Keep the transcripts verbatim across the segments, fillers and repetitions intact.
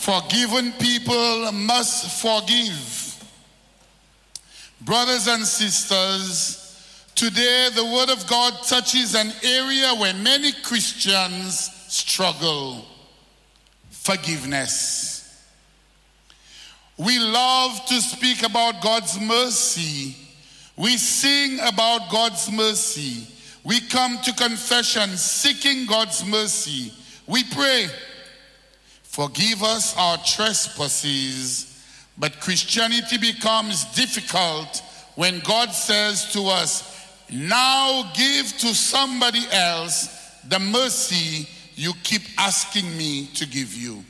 Forgiven people must forgive. Brothers and sisters, today the Word of God touches an area where many Christians struggle: forgiveness. We love to speak about God's mercy. We sing about God's mercy. We come to confession seeking God's mercy. We pray, forgive us our trespasses. But Christianity becomes difficult when God says to us, now give to somebody else the mercy you keep asking me to give you.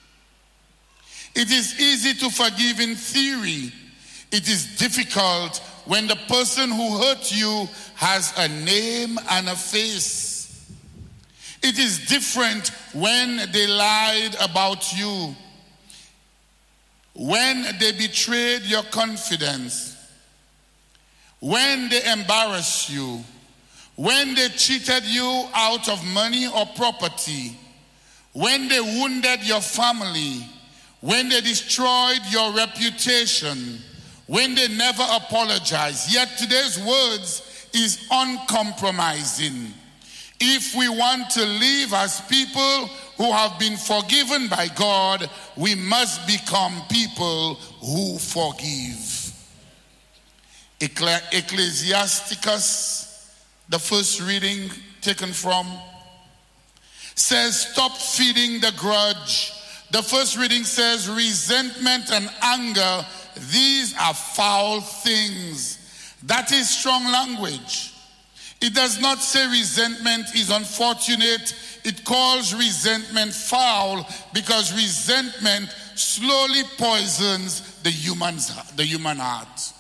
It is easy to forgive in theory. It is difficult when the person who hurt you has a name and a face. It is different when they lied about you, when they betrayed your confidence, when they embarrassed you, when they cheated you out of money or property, when they wounded your family, when they destroyed your reputation, when they never apologized. Yet today's words is uncompromising. If we want to live as people who have been forgiven by God, we must become people who forgive. Ecclesiasticus, the first reading taken from, says, stop feeding the grudge. The first reading says, resentment and anger, these are foul things. That is strong language. It does not say resentment is unfortunate. It calls resentment foul because resentment slowly poisons the human's, the human heart.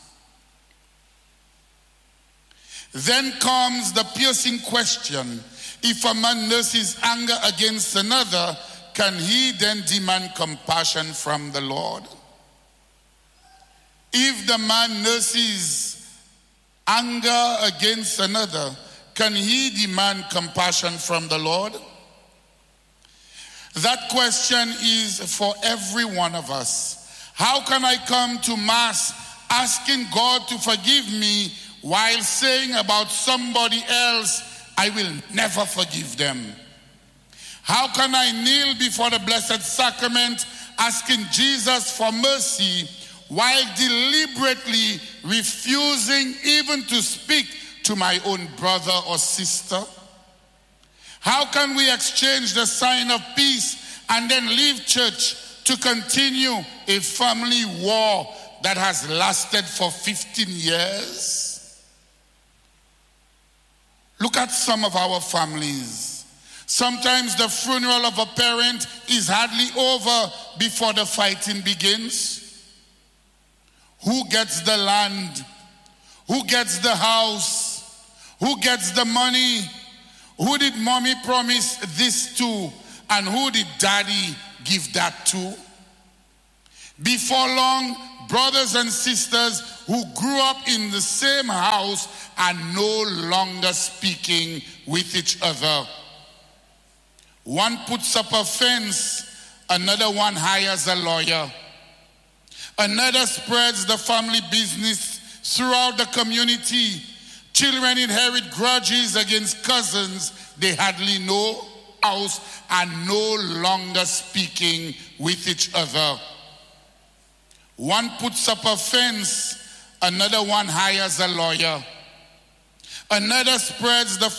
Then comes the piercing question: if a man nurses anger against another, can he then demand compassion from the Lord? If the man nurses anger against another, can he demand compassion from the Lord? That question is for every one of us. How can I come to Mass asking God to forgive me while saying about somebody else, I will never forgive them? How can I kneel before the Blessed Sacrament asking Jesus for mercy while deliberately refusing even to speak to my own brother or sister? How can we exchange the sign of peace and then leave church to continue a family war that has lasted for fifteen years? Look at some of our families. Sometimes the funeral of a parent is hardly over before the fighting begins. Who gets the land? Who gets the house? Who gets the money? Who did mommy promise this to? And who did daddy give that to? Before long, brothers and sisters who grew up in the same house are no longer speaking with each other. One puts up a fence, another one hires a lawyer. Another spreads the family business throughout the community. Children inherit grudges against cousins they hardly know, house, and no longer speaking with each other. One puts up a fence, another one hires a lawyer. Another spreads the